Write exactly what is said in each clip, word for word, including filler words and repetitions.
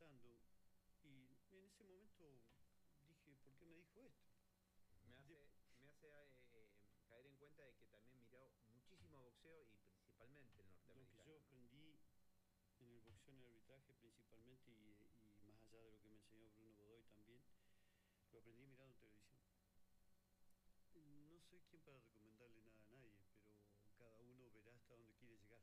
pensando y en ese momento dije, ¿por qué me dijo esto? Me hace, De, me hace eh, caer en cuenta de que también miró muchísimo boxeo y principalmente el lo que norteamericano, yo ¿no? aprendí en el boxeo, en el arbitraje principalmente, y, y más allá de lo que me enseñó Bruno Godoy también, lo aprendí mirando televisión. No soy quien para recomendarle nada a nadie, pero cada uno verá hasta dónde quiere llegar.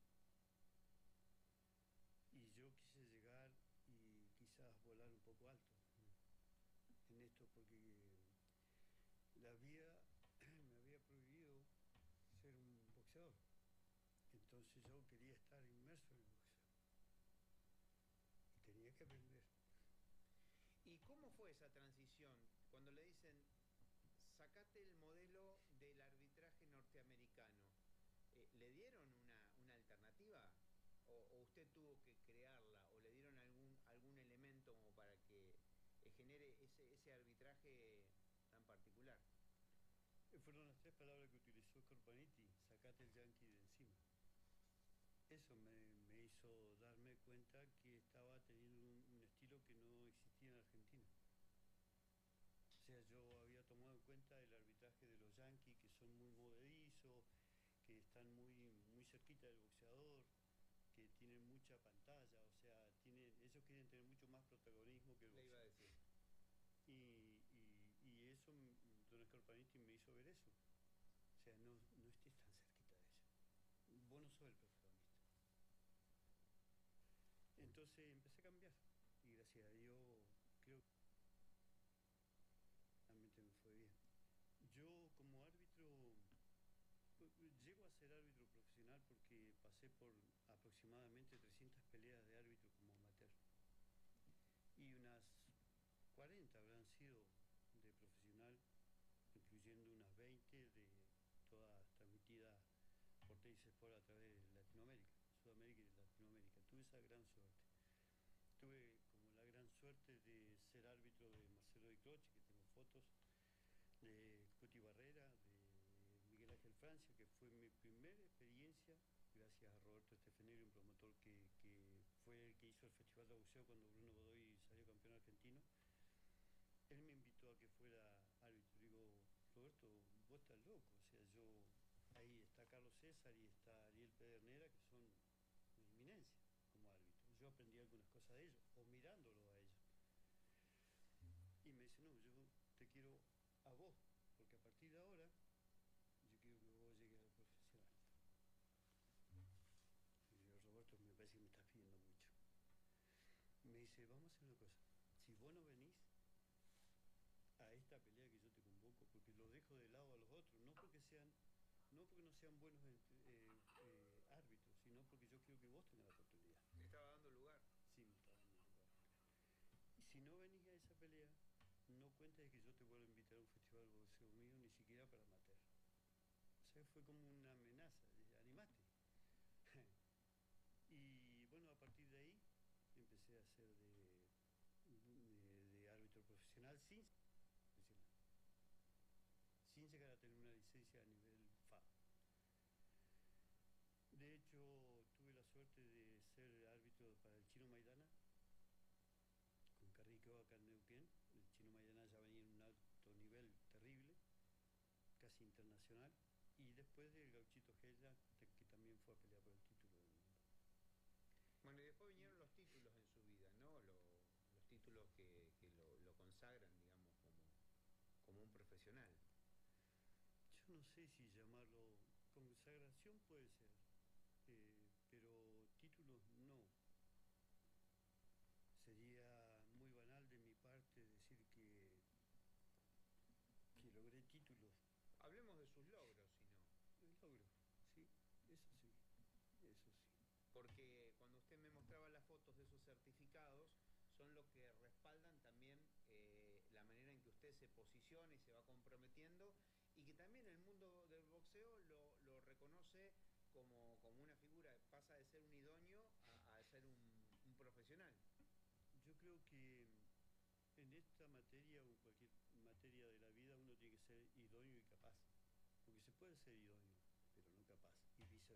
Y yo quise llegar y quizás volar un poco alto en esto, porque la vida me había prohibido ser un boxeador. Entonces yo quería estar inmerso en el boxeo. Y tenía que aprender. ¿Y cómo fue esa transición? Cuando le dicen, sacate el modelo del arbitraje norteamericano, eh, ¿le dieron una, una alternativa? O, ¿O usted tuvo que crearla? ¿O le dieron algún, algún elemento como para que eh, genere ese, ese arbitraje tan particular? Fueron las tres palabras que utilizó Corpaniti: sacate el yankee de encima. Eso me, me hizo darme cuenta que estaba teniendo un, un estilo que no existía en Argentina. O sea, yo había tomado en cuenta el arbitraje de los yankees, que son muy movedizos, que están muy, muy cerquita del boxeador, que tienen mucha pantalla, o sea, tienen, ellos quieren tener mucho más protagonismo que el Le iba a boxeador. decir. Y, y, y eso, don Scarpaniti me hizo ver eso. O sea, no, no estés tan cerquita de ella. Vos no sos el protagonista. Entonces empecé a cambiar. Y gracias a Dios creo que realmente me fue bien. Yo como árbitro, llego a ser árbitro profesional porque pasé por aproximadamente trescientas peleas de árbitro como amateur. Y unas cuarenta habrán sido de profesional, incluyendo unas veinte de todas transmitidas por Teis Sport a través de Latinoamérica, Sudamérica y Latinoamérica. Tuve esa gran suerte. Tuve como la gran suerte de ser árbitro de Marcelo Di Croce, que tengo fotos, de Coti Barrera, de Miguel Ángel Francia, que fue mi primera experiencia, gracias a Roberto Estefanelli, un promotor que, que fue el que hizo el Festival de Boxeo cuando Bruno Godoy salió campeón argentino. Él me invitó a que fuera árbitro. Digo, Roberto, vos estás loco. O sea, yo, ahí está Carlos César y está Ariel Pedernera, que son una eminencia como árbitro. Yo aprendí algunas cosas de ellos, o mirándolo a ellos. Y me dice, no, yo te quiero a vos, porque a partir de ahora yo quiero que vos llegues al profesional. Y yo, Roberto, me parece que me estás pidiendo mucho. Me dice, vamos a hacer una cosa. Si vos no venís a esta pelea que yo te convoco, porque los dejo de lado a los otros, no porque sean, no porque no sean buenos eh, eh, árbitros, sino porque yo quiero que vos tengas la oportunidad. ¿Le estaba dando lugar? Sí, me está dando lugar. Y si no venís a esa pelea, no cuentes de que yo te vuelvo a invitar a un festival de boxeo mío, ni siquiera para amateur. O sea, fue como una amenaza, de, animate. Y bueno, a partir de ahí empecé a ser de, de, de árbitro profesional sin ser profesional, sin llegar a tener una licencia a nivel F A. De hecho, tuve la suerte de ser árbitro para el Chino Maidana, con Carriqueo acá en Neuquén. El Chino Maidana ya venía en un alto nivel terrible, casi internacional, y después del Gauchito Gella, que también fue a pelear por el título del mundo. Bueno, y después vinieron los títulos en su vida, ¿no? Lo, los títulos que, que lo, lo, consagran, digamos, como, como un profesional. Yo no sé si llamarlo consagración, puede ser, eh, pero títulos no. Sería muy banal de mi parte decir que, que logré títulos. Hablemos de sus logros, si no. Los logro, sí, eso sí, eso sí. Porque cuando usted me mostraba las fotos de esos certificados, son los que respaldan también eh, la manera en que usted se posiciona y se va comprometiendo, y que también el mundo del boxeo lo, lo reconoce como, como una figura, pasa de ser un idóneo a, a ser un, un profesional. Yo creo que en esta materia o en cualquier materia de la vida uno tiene que ser idóneo y capaz, porque se puede ser idóneo,